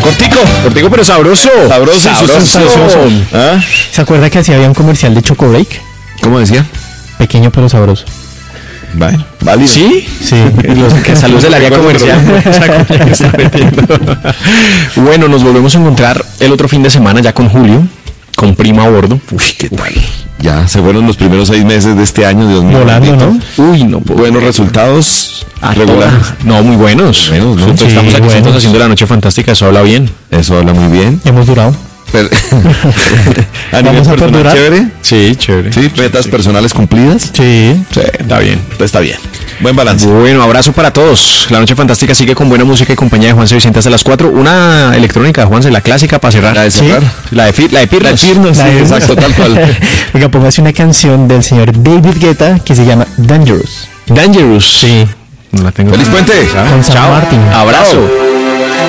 Cortico pero sabroso. Sabroso. ¿Ah? ¿Se acuerda que así había un comercial de Choco Break? ¿Cómo decía? Pequeño pero sabroso. Vale, válido. ¿Sí? Sí. Saludos del área comercial. Bueno, nos volvemos a encontrar el otro fin de semana ya con Julio, con Prima a bordo. Uy, ¿qué tal? Ya se fueron los primeros 6 meses de este año, Dios mío. Volando, bendito. ¿no? Uy, no puedo. Buenos resultados, regulares. No, muy buenos. Buenos, ¿no? Nosotros estamos aquí buenos. juntos haciendo la noche fantástica, eso habla bien. Eso habla muy bien. Hemos durado. Pero, a nivel ¿Vamos a personal, perdurar? chévere. Sí, chévere. Sí, metas personales cumplidas. Sí. Sí, está bien. Está bien. Buen balance. Bueno, abrazo para todos. La noche fantástica sigue con buena música y compañía de Juanse Vicente hasta las 4. Una electrónica de Juanse, la clásica para cerrar. La de cerrar. La de Pirnos. La de Pirnos, Sí, sí. exacto, tal cual. Oiga, póngase una canción del señor David Guetta que se llama Dangerous. Dangerous. Sí. No la tengo. ¡Feliz puente! Con San Martín. Abrazo.